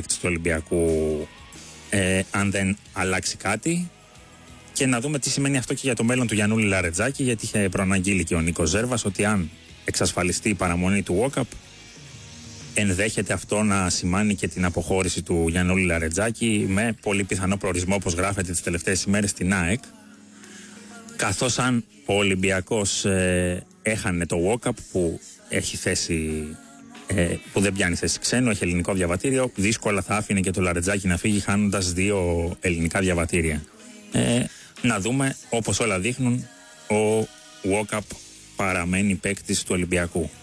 παίκτης του Ολυμπιακού αν δεν αλλάξει κάτι, και να δούμε τι σημαίνει αυτό και για το μέλλον του Γιαννούλη Λαρετζάκη, γιατί είχε προαναγγείλει και ο Νίκος Ζέρβας ότι αν εξασφαλιστεί η παραμονή του Walkup, ενδέχεται αυτό να σημάνει και την αποχώρηση του Γιαννούλη Λαρετζάκη, με πολύ πιθανό προορισμό, όπως γράφεται τις τελευταίες ημέρες, στην ΑΕΚ. Καθώς αν ο Ολυμπιακός έχανε το Walkup, που έχει θέση, που δεν πιάνει θέση ξένου, έχει ελληνικό διαβατήριο, δύσκολα θα άφηνε και το Λαρετζάκη να φύγει χάνοντας 2 ελληνικά διαβατήρια. Να δούμε, όπως όλα δείχνουν, ο Walkup παραμένει παίκτης του Ολυμπιακού.